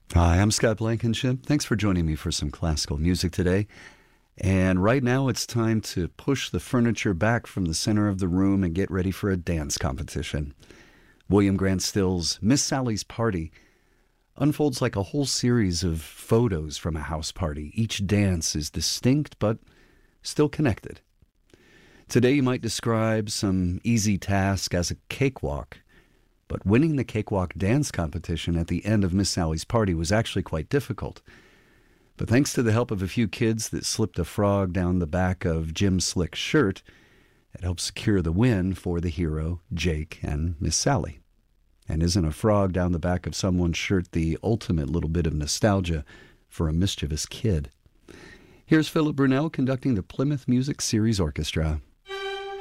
Hi, I'm Scott Blankenship. Thanks for joining me for some classical music today. And right now it's time to push the furniture back from the center of the room and get ready for a dance competition. William Grant Still's Miss Sally's Party unfolds like a whole series of photos from a house party. Each dance is distinct but still connected. Today you might describe some easy task as a cakewalk, but winning the cakewalk dance competition at the end of Miss Sally's Party was actually quite difficult. But thanks to the help of a few kids that slipped a frog down the back of Jim Slick's shirt, it helped secure the win for the hero, Jake, and Miss Sally. And isn't a frog down the back of someone's shirt the ultimate little bit of nostalgia for a mischievous kid? Here's Philip Brunel conducting the Plymouth Music Series Orchestra.